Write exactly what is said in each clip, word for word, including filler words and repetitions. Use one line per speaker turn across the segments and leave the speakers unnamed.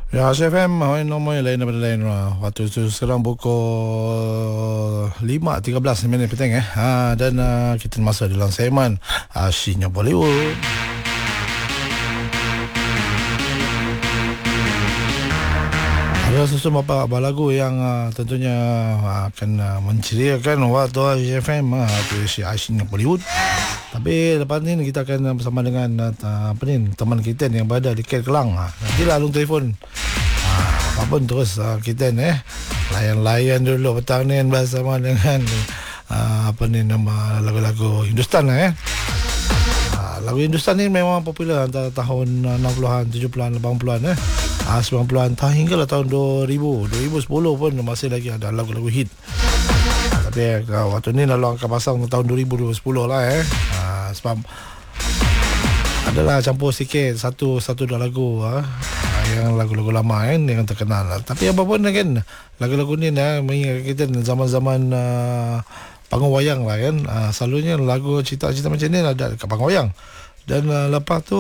Ya, H F M, oh, nombor lain daripada lain. Waktu itu sekarang pukul lima tiga belas minit petang eh. Ha, dan uh, kita masuk dalam segmen Asyiknya Bollywood. Ada sesuatu beberapa lagu yang uh, tentunya uh, akan uh, menceriakan waktu H F M, uh, itu Asyiknya Bollywood. Tapi lepas ni kita akan bersama dengan uh, apa ni, teman kita yang berada di K L Kelang. Ha, nantilah alung telefon. Ha, apa pun terus uh, kita eh layan-layan dulu petang ni bersama dengan uh, apa ni nama lagu-lagu Hindustan lah, eh. Uh, lagu Hindustan ni memang popular antara tahun uh, enam puluhan, tujuh puluhan, lapan puluhan eh. Uh, sembilan puluhan hinggalah tahun dua ribu, dua ribu sepuluh pun masih lagi ada lagu-lagu hit. Tapi uh, waktu ni lalu akan pasang tahun dua ribu sepuluh lah eh. Uh, sebab adalah campur sikit satu satu dua lagu uh, yang lagu-lagu lama kan yang terkenal. Tapi apa pun kan lagu-lagu ni uh, mengingat kita zaman-zaman uh, panggung wayang lah kan. Uh, selalunya lagu cerita-cerita macam ni ada dekat panggung wayang. Dan uh, lepas tu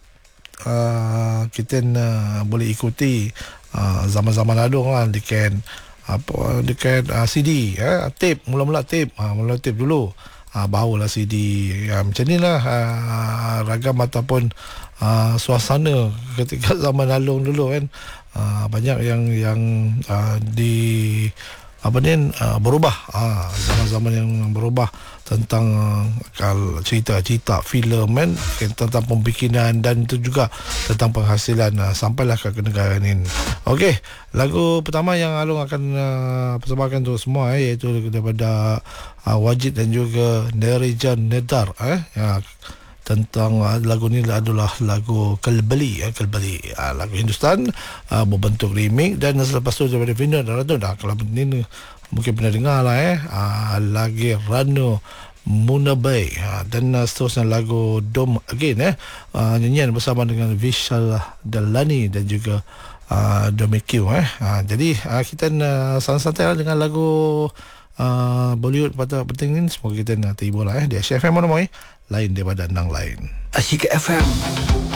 uh, kita uh, boleh ikuti uh, zaman-zaman lalu lah dekat apa dekat uh, C D eh, tape, mula-mula tape, uh, mula tape dulu, uh, barulah C D. uh, macam ni lah uh, ragam ataupun uh, suasana ketika zaman lalu dulu kan. uh, banyak yang yang uh, di apa ni uh, berubah, uh, zaman-zaman yang berubah tentang uh, cerita-cerita filem kan, tentang pembikinan dan itu juga tentang penghasilan uh, sampailah ke negara ini. Okey, lagu pertama yang Alung akan uh, persembahkan untuk semua eh, iaitu daripada uh, Wajid dan juga Nerijan Nedar eh, ya, tentang uh, lagu ni adalah lagu Kalbali eh, Kalbali uh, lagu Hindustan uh, berbentuk remix. Dan selepas tu daripada Vinod Rano, dah kalau ni mungkin pernah dengar lah eh, uh, lagi Rano Munabai, uh, dan uh, seterusnya lagu Dom Again eh, uh, nyanyian bersama dengan Vishal Dalani dan juga uh, Domikyu eh. uh, jadi uh, kita uh, santai-santai dengan lagu uh, Bollywood pada penting ni. Semoga kita nak terhibur lah eh. Di H F M mana mai lain daripada nang lain.
Asyik F M.